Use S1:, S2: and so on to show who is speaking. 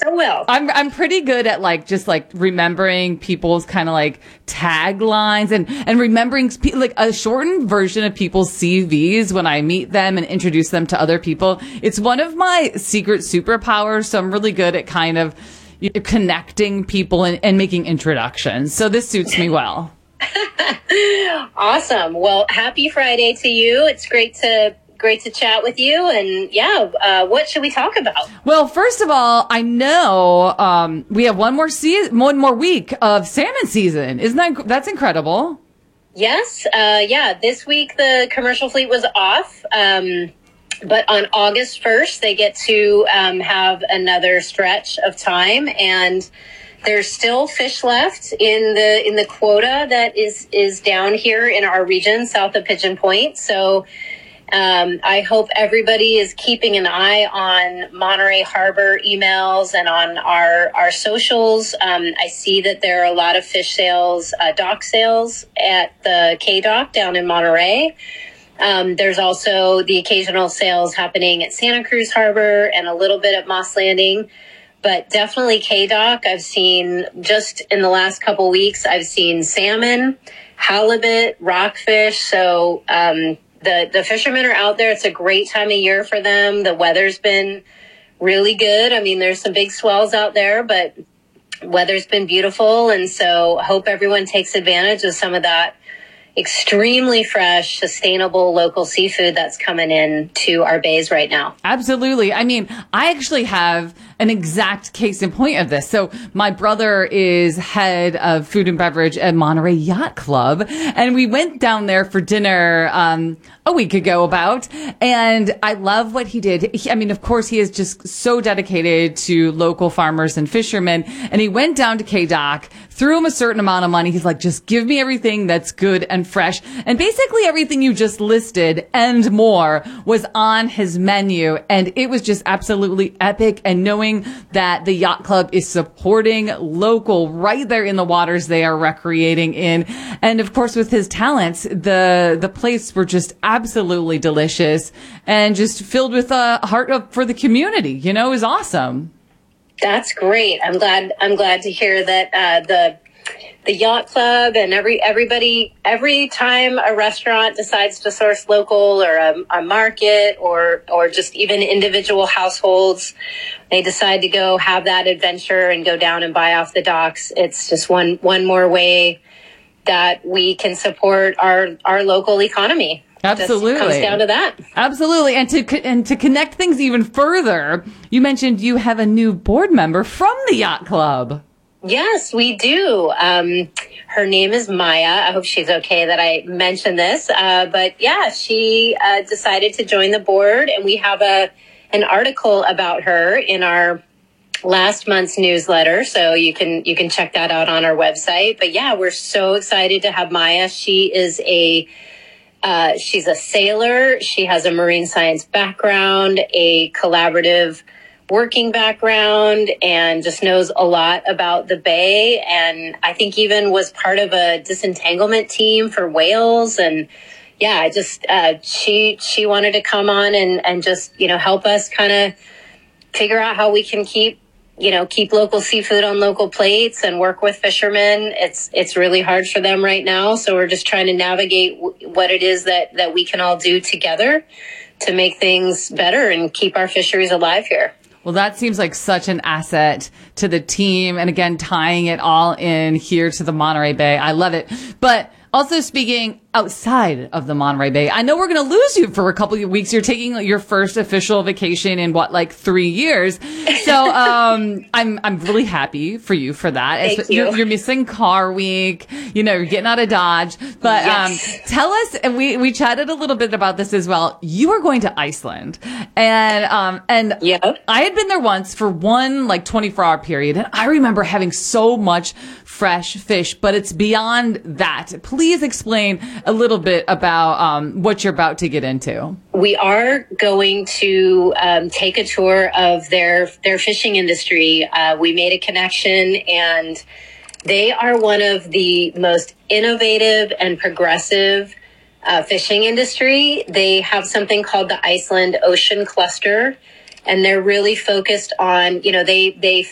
S1: so well.
S2: I'm pretty good at just remembering people's kind of like taglines and remembering like a shortened version of people's CVs when I meet them and introduce them to other people. It's one of my secret superpowers. So I'm really good at kind of connecting people and making introductions. So this suits me well.
S1: Awesome. Well, happy Friday to you. It's great to chat with you. And what should we talk about?
S2: Well, first of all, I know we have one more week of salmon season. That's incredible?
S1: Yes. This week the commercial fleet was off. But on August 1st, they get to have another stretch of time, and there's still fish left in the quota that is down here in our region, south of Pigeon Point. So I hope everybody is keeping an eye on Monterey Harbor emails and on our socials. I see that there are a lot of fish sales, dock sales at the K-Dock down in Monterey. There's also the occasional sales happening at Santa Cruz Harbor and a little bit at Moss Landing. But definitely K-Dock, I've seen just in the last couple weeks, I've seen salmon, halibut, rockfish. So the fishermen are out there. It's a great time of year for them. The weather's been really good. I mean, there's some big swells out there, but weather's been beautiful. And so I hope everyone takes advantage of some of that extremely fresh, sustainable local seafood that's coming in to our bays right now.
S2: Absolutely. I mean, I actually have an exact case in point of this. So my brother is head of food and beverage at Monterey Yacht Club, and we went down there for dinner a week ago and I love what he did. Of course, he is just so dedicated to local farmers and fishermen, and he went down to K-Dock, threw him a certain amount of money. He's like, just give me everything that's good and fresh. And basically everything you just listed and more was on his menu. And it was just absolutely epic. And knowing that the yacht club is supporting local right there in the waters they are recreating in. And of course, with his talents, the plates were just absolutely delicious and just filled with a heart for the community. It was awesome.
S1: That's great. I'm glad to hear that the yacht club and every time a restaurant decides to source local or a market or just even individual households, they decide to go have that adventure and go down and buy off the docks. It's just one more way that we can support our local economy.
S2: Absolutely.
S1: Just comes down to that.
S2: Absolutely. And to connect things even further, you mentioned you have a new board member from the yacht club.
S1: Yes, we do. Her name is Maya. I hope she's okay that I mentioned this. But yeah, she decided to join the board, and we have an article about her in our last month's newsletter. So you can check that out on our website. But yeah, we're so excited to have Maya. She is she's a sailor. She has a marine science background, a collaborative working background, and just knows a lot about the Bay. And I think even was part of a disentanglement team for whales. And yeah, she wanted to come on and just, help us kind of figure out how we can keep local seafood on local plates and work with fishermen. It's really hard for them right now. So we're just trying to navigate what it is that we can all do together to make things better and keep our fisheries alive here.
S2: Well, that seems like such an asset to the team. And again, tying it all in here to the Monterey Bay. I love it. But also speaking outside of the Monterey Bay, I know we're going to lose you for a couple of weeks. You're taking your first official vacation in 3 years. So, I'm really happy for you for that.
S1: Thank you.
S2: You're missing car week, you're getting out of Dodge, but,
S1: yes.
S2: Tell us, and we chatted a little bit about this as well. You are going to Iceland and
S1: yeah.
S2: I had been there once for one 24-hour period, and I remember having so much fresh fish, but it's beyond that. Please explain a little bit about what you're about to get into.
S1: We are going to take a tour of their fishing industry. We made a connection, and they are one of the most innovative and progressive fishing industry. They have something called the Iceland Ocean Cluster, and they're really focused on, they